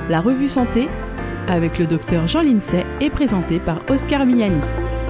La revue Santé, avec le docteur Jean Lincey, est présentée par Oscar Miani.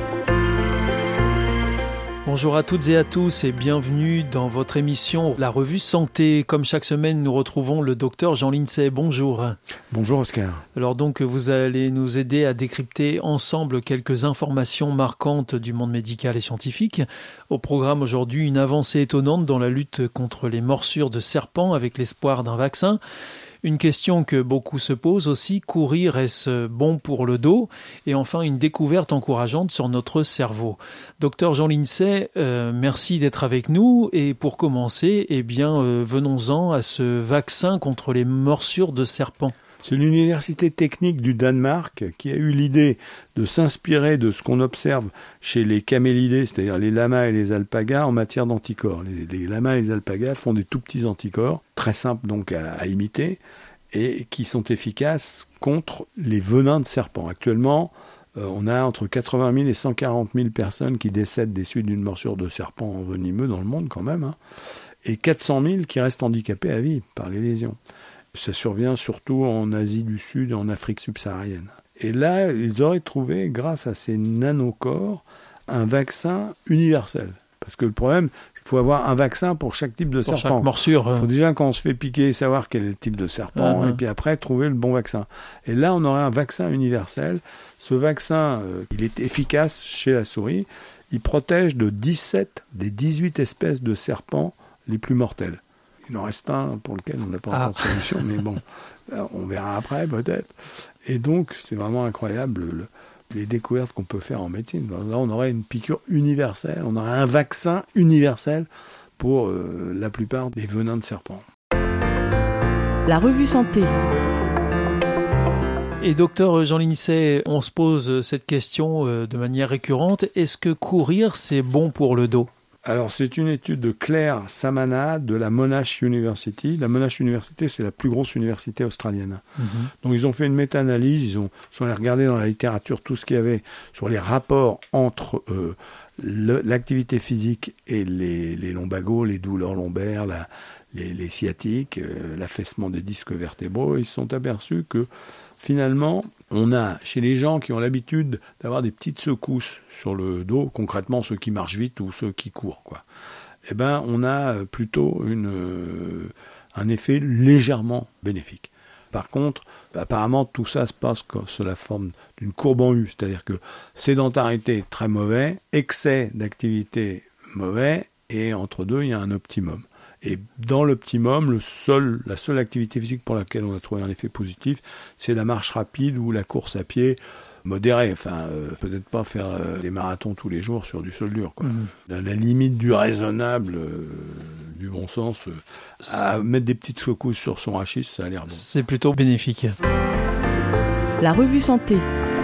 Bonjour à toutes et à tous et bienvenue dans votre émission La Revue Santé. Comme chaque semaine, nous retrouvons le docteur Jean Lincey. Bonjour. Bonjour Oscar. Alors donc, vous allez nous aider à décrypter ensemble quelques informations marquantes du monde médical et scientifique. Au programme aujourd'hui, une avancée étonnante dans la lutte contre les morsures de serpents avec l'espoir d'un vaccin. Une question que beaucoup se posent aussi, courir est-ce bon pour le dos? Et enfin, une découverte encourageante sur notre cerveau. Docteur Jean Lincey, merci d'être avec nous. Et pour commencer, venons-en à ce vaccin contre les morsures de serpents. C'est l'université technique du Danemark qui a eu l'idée de s'inspirer de ce qu'on observe chez les camélidés, c'est-à-dire les lamas et les alpagas, en matière d'anticorps. Les lamas et les alpagas font des tout petits anticorps, très simples donc à imiter, et qui sont efficaces contre les venins de serpents. Actuellement, on a entre 80 000 et 140 000 personnes qui décèdent des suites d'une morsure de serpent venimeux dans le monde quand même, et 400 000 qui restent handicapés à vie par les lésions. Ça survient surtout en Asie du Sud et en Afrique subsaharienne. Et là, ils auraient trouvé, grâce à ces nanocorps, un vaccin universel. Parce que le problème, c'est qu'il faut avoir un vaccin pour chaque type de serpent. Pour chaque morsure. Il faut déjà, quand on se fait piquer, savoir quel est le type de serpent, et puis après, trouver le bon vaccin. Et là, on aurait un vaccin universel. Ce vaccin, il est efficace chez la souris. Il protège de 17 des 18 espèces de serpents les plus mortels. Il en reste un pour lequel on n'a pas encore de solution, mais bon, on verra après peut-être. Et donc, c'est vraiment incroyable les découvertes qu'on peut faire en médecine. Là, on aurait une piqûre universelle, on aurait un vaccin universel pour la plupart des venins de serpents. La revue Santé. Et docteur Jean Lincey, on se pose cette question de manière récurrente. Est-ce que courir, c'est bon pour le dos ? Alors, c'est une étude de Claire Samana de la Monash University. La Monash University, c'est la plus grosse université australienne. Donc, ils ont fait une méta-analyse. Ils sont allés regarder dans la littérature tout ce qu'il y avait sur les rapports entre l'activité physique et les lombagos, les douleurs lombaires, les sciatiques, l'affaissement des disques vertébraux. Ils se sont aperçus que, finalement, on a, chez les gens qui ont l'habitude d'avoir des petites secousses sur le dos, concrètement ceux qui marchent vite ou ceux qui courent, on a plutôt un effet légèrement bénéfique. Par contre, apparemment, tout ça se passe sous la forme d'une courbe en U, c'est-à-dire que sédentarité très mauvais, excès d'activité mauvais, et entre deux, il y a un optimum. Et dans l'optimum, la seule activité physique pour laquelle on a trouvé un effet positif, c'est la marche rapide ou la course à pied modérée. Peut-être pas faire des marathons tous les jours sur du sol dur. La limite du raisonnable, du bon sens, à mettre des petites secousses sur son rachis, ça a l'air bon. C'est plutôt bénéfique. La revue Santé.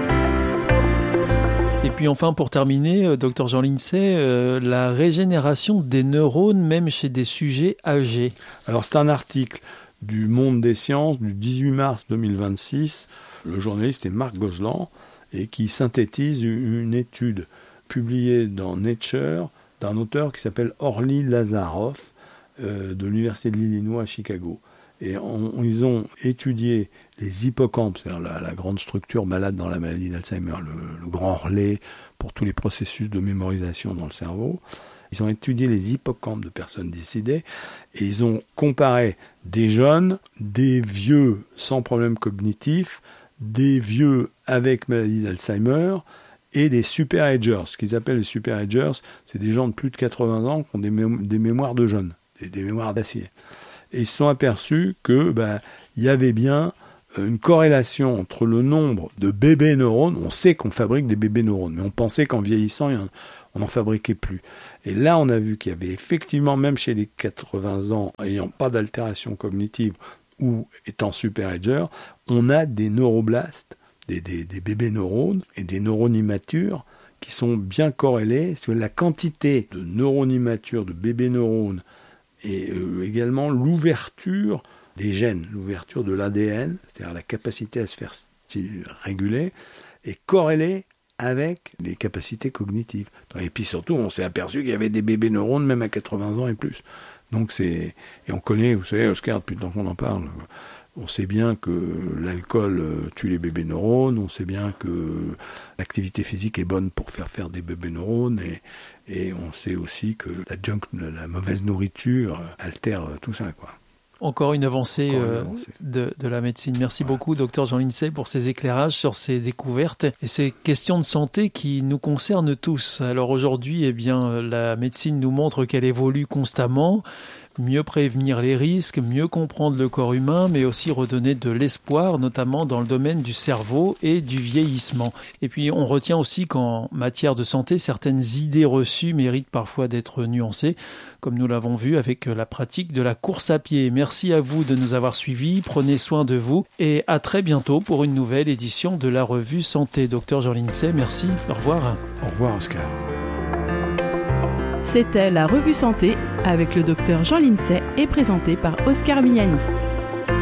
Et puis enfin, pour terminer, docteur Jean Lincey, la régénération des neurones, même chez des sujets âgés. Alors, c'est un article du Monde des Sciences du 18 mars 2026. Le journaliste est Marc Gozlan, et qui synthétise une étude publiée dans Nature d'un auteur qui s'appelle Orly Lazaroff, de l'Université de l'Illinois à Chicago. Et ils ont étudié les hippocampes, c'est-à-dire la grande structure malade dans la maladie d'Alzheimer, le grand relais pour tous les processus de mémorisation dans le cerveau. Ils ont étudié les hippocampes de personnes décédées et ils ont comparé des jeunes, des vieux sans problème cognitif, des vieux avec maladie d'Alzheimer et des super-agers. Ce qu'ils appellent les super-agers, c'est des gens de plus de 80 ans qui ont des mémoires de jeunes, des mémoires d'acier. Et ils se sont aperçus que y avait bien une corrélation entre le nombre de bébés neurones. On sait qu'on fabrique des bébés neurones, mais on pensait qu'en vieillissant, on n'en fabriquait plus. Et là, on a vu qu'il y avait effectivement, même chez les 80 ans, ayant pas d'altération cognitive ou étant super-ager, on a des neuroblastes, des bébés neurones et des neurones immatures qui sont bien corrélés sur la quantité de neurones immatures, de bébés neurones, et également l'ouverture des gènes, l'ouverture de l'ADN, c'est-à-dire la capacité à se faire réguler, est corrélée avec les capacités cognitives. Et puis surtout, on s'est aperçu qu'il y avait des bébés neurones même à 80 ans et plus. Donc et on connaît, vous savez, Oscar, depuis le temps qu'on en parle, On sait bien que l'alcool tue les bébés neurones, on sait bien que l'activité physique est bonne pour faire des bébés neurones, et on sait aussi que la mauvaise nourriture altère tout ça, quoi. Encore une avancée, de la médecine. Merci beaucoup, docteur Jean Lindsay, pour ces éclairages sur ces découvertes et ces questions de santé qui nous concernent tous. Alors aujourd'hui, la médecine nous montre qu'elle évolue constamment. Mieux prévenir les risques, mieux comprendre le corps humain, mais aussi redonner de l'espoir, notamment dans le domaine du cerveau et du vieillissement. Et puis on retient aussi qu'en matière de santé, certaines idées reçues méritent parfois d'être nuancées, comme nous l'avons vu avec la pratique de la course à pied. Merci à vous de nous avoir suivis, prenez soin de vous et à très bientôt pour une nouvelle édition de la revue Santé. Docteur Jean Lindsay, merci, au revoir. Au revoir Oscar. C'était la revue Santé avec le docteur Jean Lindsay et présenté par Oscar Mignani.